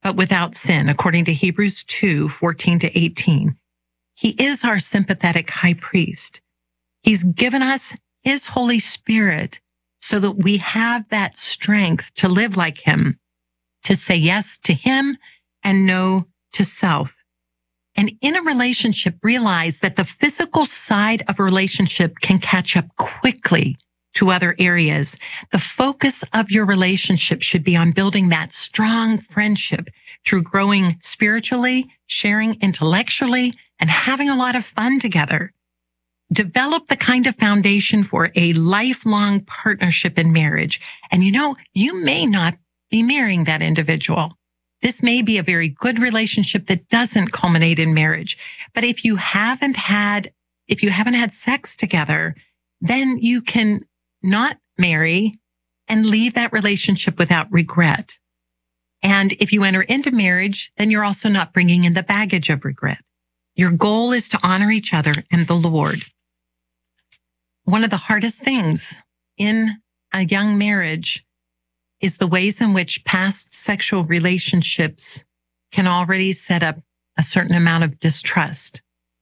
but without sin, according to Hebrews 2:14-18. He is our sympathetic high priest. He's given us his Holy Spirit so that we have that strength to live like him, to say yes to him and no to self. And in a relationship, realize that the physical side of a relationship can catch up quickly to other areas. The focus of your relationship should be on building that strong friendship through growing spiritually, sharing intellectually, and having a lot of fun together. Develop the kind of foundation for a lifelong partnership in marriage. And you may not be marrying that individual. This may be a very good relationship that doesn't culminate in marriage. But if you haven't had sex together, then you can not marry and leave that relationship without regret. And if you enter into marriage, then you're also not bringing in the baggage of regret. Your goal is to honor each other and the Lord. One of the hardest things in a young marriage is the ways in which past sexual relationships can already set up a certain amount of distrust.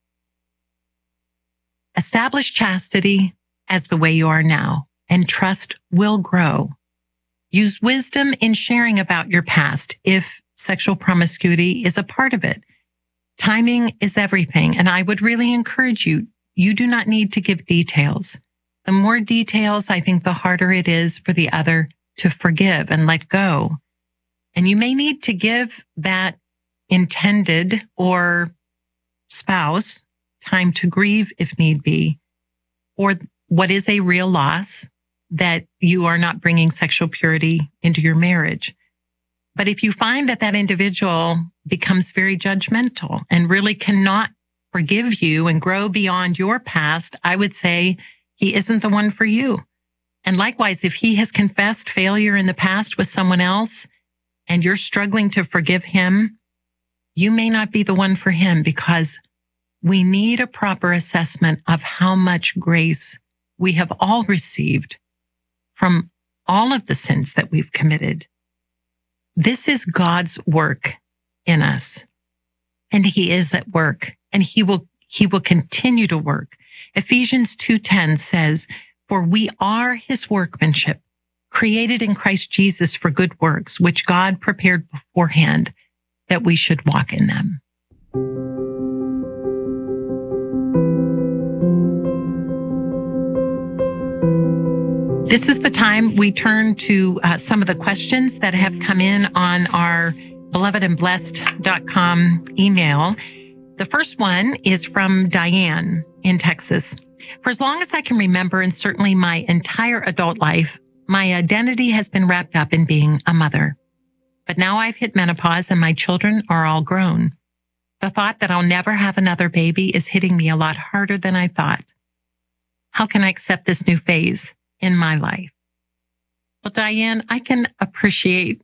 Establish chastity as the way you are now, and trust will grow. Use wisdom in sharing about your past if sexual promiscuity is a part of it. Timing is everything, and I would really encourage you, you do not need to give details. The more details, I think the harder it is for the other to forgive and let go. And you may need to give that intended or spouse time to grieve if need be, or what is a real loss that you are not bringing sexual purity into your marriage. But if you find that individual becomes very judgmental and really cannot forgive you and grow beyond your past, I would say he isn't the one for you. And likewise, if he has confessed failure in the past with someone else and you're struggling to forgive him, you may not be the one for him, because we need a proper assessment of how much grace we have all received from all of the sins that we've committed. This is God's work in us, and he is at work, and he will continue to work. Ephesians 2:10 says, "For we are his workmanship, created in Christ Jesus for good works, which God prepared beforehand that we should walk in them." This is the time we turn to some of the questions that have come in on our belovedandblessed.com email. The first one is from Diane in Texas. "For as long as I can remember, and certainly my entire adult life, my identity has been wrapped up in being a mother. But now I've hit menopause and my children are all grown. The thought that I'll never have another baby is hitting me a lot harder than I thought. How can I accept this new phase in my life?" Well, Diane, I can appreciate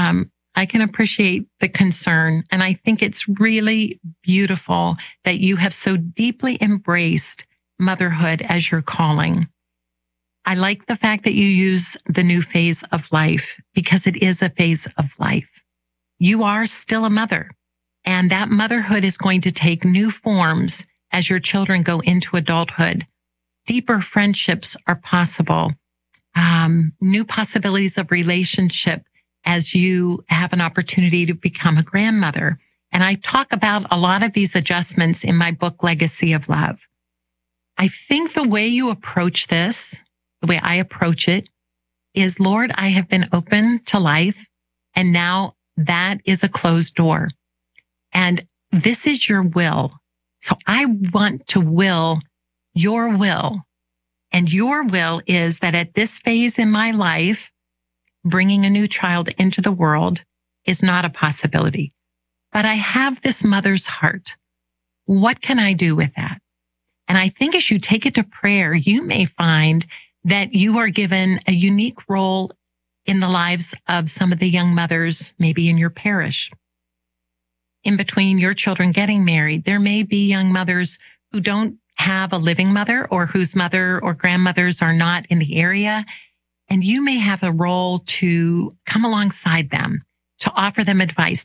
the concern. And I think it's really beautiful that you have so deeply embraced motherhood as your calling. I like the fact that you use the new phase of life, because it is a phase of life. You are still a mother, and that motherhood is going to take new forms as your children go into adulthood. Deeper friendships are possible. New possibilities of relationship as you have an opportunity to become a grandmother. And I talk about a lot of these adjustments in my book, Legacy of Love. I think the way you approach this, the way I approach it, is, Lord, I have been open to life, and now that is a closed door. And this is your will. So I want to will your will. And your will is that at this phase in my life, bringing a new child into the world is not a possibility. But I have this mother's heart. What can I do with that? And I think as you take it to prayer, you may find that you are given a unique role in the lives of some of the young mothers, maybe in your parish. In between your children getting married, there may be young mothers who don't have a living mother, or whose mother or grandmothers are not in the area. And you may have a role to come alongside them, to offer them advice,